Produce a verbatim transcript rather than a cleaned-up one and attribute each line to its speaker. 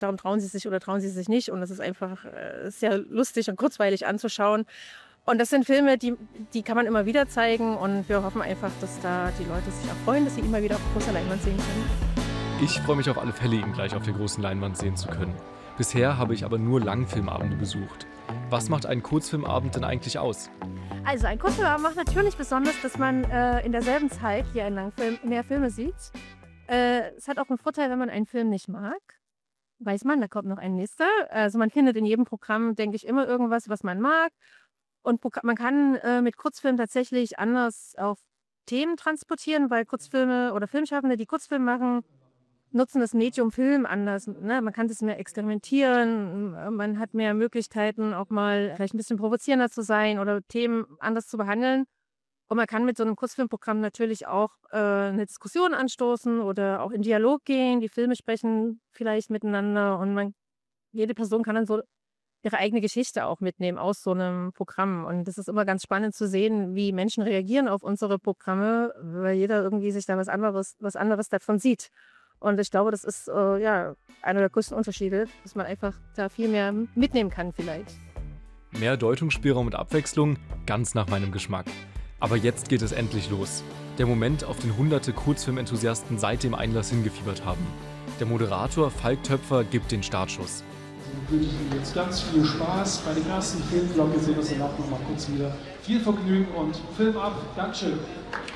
Speaker 1: darum trauen sie sich oder trauen sie sich nicht. Und das ist einfach äh, sehr lustig und kurzweilig anzuschauen. Und das sind Filme, die, die kann man immer wieder zeigen. Und wir hoffen einfach, dass da die Leute sich auch freuen, dass sie ihn mal wieder auf großer Leinwand sehen können.
Speaker 2: Ich freue mich auf alle Fälle, ihn gleich auf der großen Leinwand sehen zu können. Bisher habe ich aber nur Langfilmabende besucht. Was macht einen Kurzfilmabend denn eigentlich aus?
Speaker 1: Also ein Kurzfilmabend macht natürlich besonders, dass man äh, in derselben Zeit wie ein Langfilm mehr Filme sieht. Äh, es hat auch einen Vorteil, wenn man einen Film nicht mag. Weiß man, da kommt noch ein nächster. Also man findet in jedem Programm, denke ich, immer irgendwas, was man mag. Und Progr- man kann äh, mit Kurzfilmen tatsächlich anders auf Themen transportieren, weil Kurzfilme oder Filmschaffende, die Kurzfilme machen, nutzen das Medium Film anders. Ne? Man kann das mehr experimentieren, m- man hat mehr Möglichkeiten, auch mal vielleicht ein bisschen provozierender zu sein oder Themen anders zu behandeln. Und man kann mit so einem Kurzfilmprogramm natürlich auch äh, eine Diskussion anstoßen oder auch in Dialog gehen. Die Filme sprechen vielleicht miteinander und man, jede Person kann dann so ihre eigene Geschichte auch mitnehmen aus so einem Programm. Und das ist immer ganz spannend zu sehen, wie Menschen reagieren auf unsere Programme, weil jeder irgendwie sich da was anderes, was anderes davon sieht. Und ich glaube, das ist äh, ja einer der größten Unterschiede, dass man einfach da viel mehr mitnehmen kann vielleicht.
Speaker 2: Mehr Deutungsspielraum und Abwechslung, ganz nach meinem Geschmack. Aber jetzt geht es endlich los. Der Moment, auf den hunderte Kurzfilmenthusiasten seit dem Einlass hingefiebert haben. Der Moderator Falk Töpfer gibt den Startschuss.
Speaker 3: Ich wünsche Ihnen jetzt ganz viel Spaß bei den ersten Filmblock. Wir sehen uns danach noch mal kurz wieder. Viel Vergnügen und Film ab. Dankeschön.